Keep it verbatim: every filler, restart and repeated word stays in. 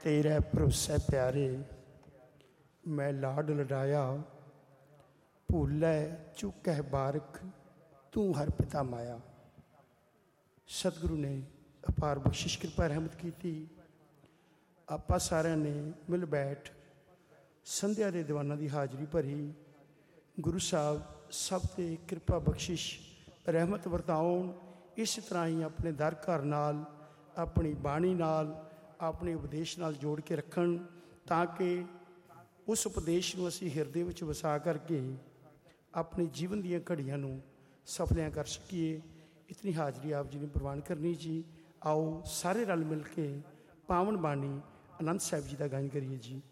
तेरे भरोसे प्यारे मैं लाड लडाया, भूलै चुकै बारक तू हर पिता माया। सतगुरु ने अपार बख्शिश कृपा रहमत की। आपां सारिਆਂ ने मिल बैठ संध्या के दीवाना की हाज़री भरी। गुरु साहब सब ते कृपा बख्शिश रहमत वरताउण। इस तरह ही अपने दर घर नाल, अपनी बाणी नाल, अपने उपदेश नाल जोड़ के रखन, ताकि उस उपदेश को असीं हिरदे विच वसा करके अपने जीवन दीयां घड़ियां नूं सफलियां कर सकीए। इतनी हाज़री आप जी ने प्रवान करनी जी। आओ सारे रल मिल के पावन बाणी आनंद साहिब जी का गायन करिए जी।